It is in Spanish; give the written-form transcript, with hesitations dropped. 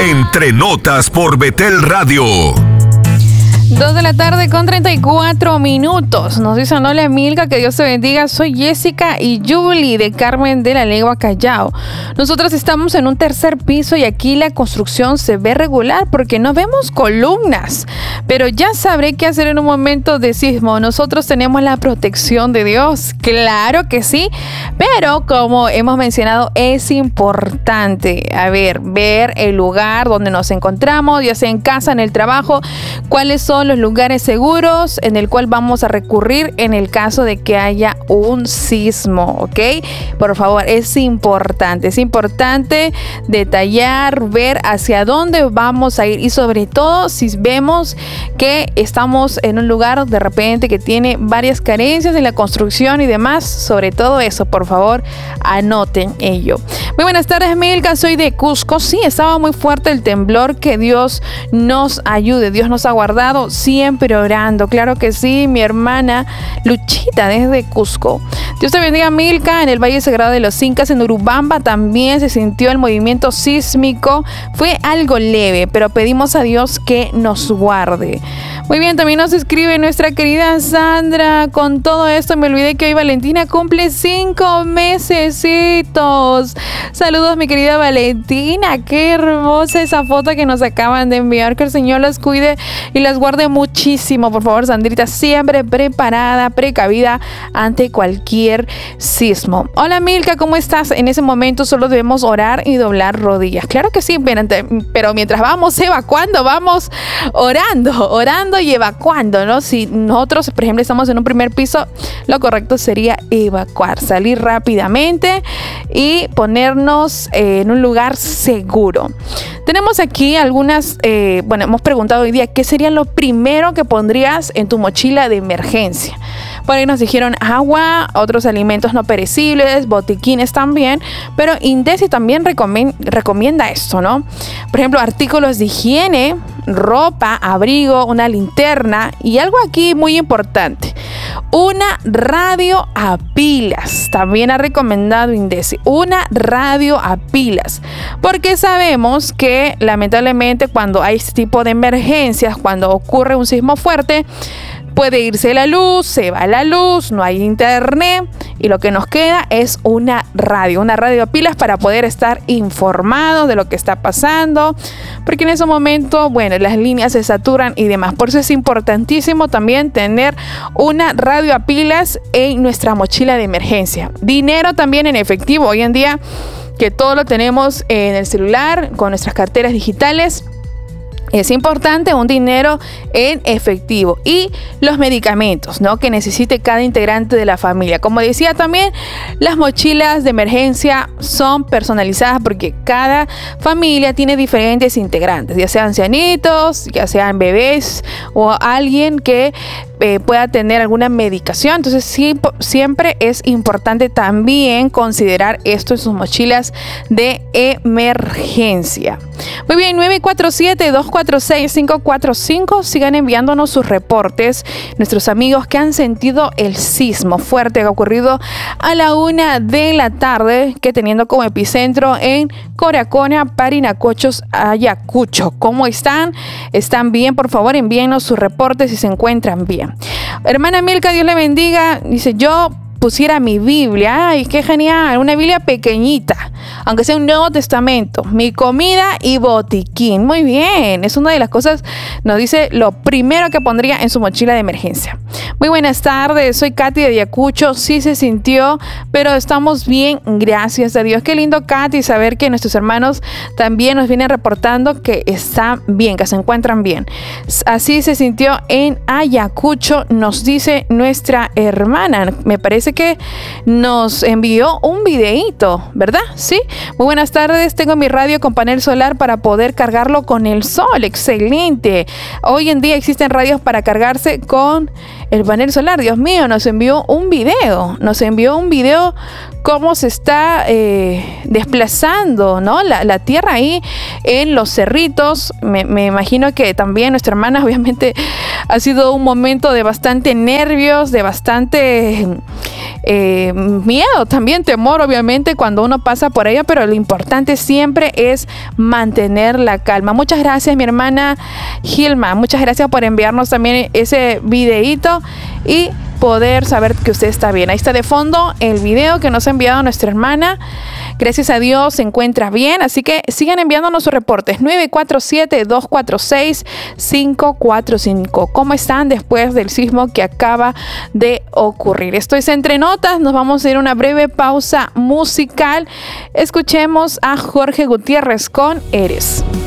Entre Notas por Betel Radio. 2 de la tarde con 34 minutos. Nos dicen: hola Milka, que Dios te bendiga. Soy Jessica y Julie de Carmen de la Legua, Callao. Nosotros estamos en un tercer piso y aquí la construcción se ve regular porque no vemos columnas. Pero ya sabré qué hacer en un momento de sismo. Nosotros tenemos la protección de Dios. Claro que sí. Pero como hemos mencionado, es importante, ver el lugar donde nos encontramos, ya sea en casa, en el trabajo, cuáles son los lugares seguros en el cual vamos a recurrir en el caso de que haya un sismo, ¿ok? Por favor, es importante detallar, ver hacia dónde vamos a ir y sobre todo si vemos que estamos en un lugar de repente que tiene varias carencias en la construcción y demás, sobre todo eso, por favor, anoten ello. Muy buenas tardes, Milka, soy de Cusco. Sí, estaba muy fuerte el temblor, que Dios nos ayude, Dios nos ha guardado, siempre orando. Claro que sí, mi hermana Luchita desde Cusco. Dios te bendiga, Milka. En el Valle Sagrado de los Incas, en Urubamba, también se sintió el movimiento sísmico. Fue algo leve, pero pedimos a Dios que nos guarde. Muy bien, también nos escribe nuestra querida Sandra: con todo esto me olvidé que hoy Valentina cumple 5 mesecitos. Saludos, mi querida Valentina. Qué hermosa esa foto que nos acaban de enviar. Que el Señor las cuide y las guarde muchísimo. Por favor, Sandrita, siempre preparada, precavida ante cualquier sismo. Hola, Milka, ¿cómo estás? En ese momento solo debemos orar y doblar rodillas. Claro que sí, pero mientras vamos evacuando, vamos orando y evacuando, ¿no? Si nosotros, por ejemplo, estamos en un primer piso, lo correcto sería evacuar, salir rápidamente y ponernos en un lugar seguro. Tenemos aquí algunas, hemos preguntado hoy día: ¿qué sería lo primero que pondrías en tu mochila de emergencia? Por ahí nos dijeron agua, otros alimentos no perecibles, botiquines también, pero INDECI también recomienda esto, ¿no? Por ejemplo, artículos de higiene, ropa, abrigo, una linterna y algo aquí muy importante: una radio a pilas. También ha recomendado INDECI una radio a pilas, porque sabemos que lamentablemente cuando hay este tipo de emergencias, cuando ocurre un sismo fuerte, puede irse la luz, se va la luz, no hay internet y lo que nos queda es una radio a pilas para poder estar informados de lo que está pasando, porque en ese momento, las líneas se saturan y demás. Por eso es importantísimo también tener una radio a pilas en nuestra mochila de emergencia. Dinero también en efectivo. Hoy en día que todo lo tenemos en el celular, con nuestras carteras digitales, es importante un dinero en efectivo y los medicamentos, ¿no?, que necesite cada integrante de la familia. Como decía también, las mochilas de emergencia son personalizadas porque cada familia tiene diferentes integrantes, ya sean ancianitos, ya sean bebés o alguien que pueda tener alguna medicación. Entonces siempre es importante también considerar esto en sus mochilas de emergencia. Muy bien, 947-246-545. Sigan enviándonos sus reportes, nuestros amigos que han sentido el sismo fuerte que ha ocurrido a la 1 de la tarde, que teniendo como epicentro en Coracona, Parinacochos, Ayacucho. ¿Cómo están? ¿Están bien? Por favor, envíenos sus reportes si se encuentran bien. Hermana Milka, Dios le bendiga. Dice: yo pusiera mi Biblia. Ay, qué genial, una Biblia pequeñita, aunque sea un Nuevo Testamento, mi comida y botiquín. Muy bien, es una de las cosas, nos dice, lo primero que pondría en su mochila de emergencia. Muy buenas tardes, soy Katy de Ayacucho. Sí se sintió, pero estamos bien, gracias a Dios. Qué lindo, Katy, saber que nuestros hermanos también nos vienen reportando que están bien, que se encuentran bien. Así se sintió en Ayacucho, nos dice nuestra hermana. Me parece que nos envió un videíto, ¿verdad? Sí. Muy buenas tardes. Tengo mi radio con panel solar para poder cargarlo con el sol. Excelente. Hoy en día existen radios para cargarse con el panel solar. Dios mío, nos envió un video. cómo se está desplazando, ¿no? La tierra ahí en los cerritos. Me imagino que también nuestra hermana, obviamente, ha sido un momento de bastante nervios, de bastante miedo, también temor, obviamente, cuando uno pasa por ella, pero lo importante siempre es mantener la calma. Muchas gracias, mi hermana Gilma, muchas gracias por enviarnos también ese videíto y poder saber que usted está bien. Ahí está de fondo el video que nos ha enviado nuestra hermana. Gracias a Dios se encuentra bien, así que sigan enviándonos sus reportes. 947-246-545. ¿Cómo están después del sismo que acaba de ocurrir? Esto es Entre Notas. Nos vamos a ir a una breve pausa musical. Escuchemos a Jorge Gutiérrez con Eres.